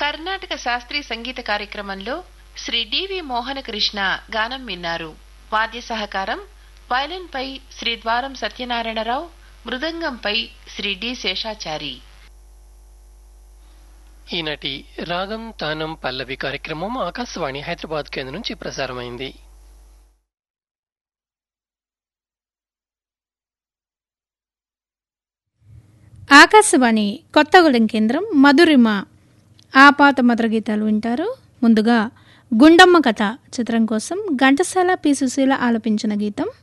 కర్ణాటక శాస్త్రీయ సంగీత కార్యక్రమంలో శ్రీ డివి మోహనకృష్ణ గానం విన్నారు. వాద్య సహకారం వయలిన్పై శ్రీ ద్వారం సత్యనారాయణరావు, మృదంగంపై శ్రీ డి శేషాచారి. ఈనాటి రాగం తానం పల్లవి కార్యక్రమం ఆకాశవాణి హైదరాబాద్ కేంద్రం నుంచి ప్రసారమైంది. ఆకాశవాణి కొత్తగూడెం కేంద్రం మధురిమ ఆపాత మధుర గీతాలు వింటారు. ముందుగా గుండమ్మ కథ చిత్రం కోసం ఘంటసాల పి. సుశీల ఆలపించిన గీతం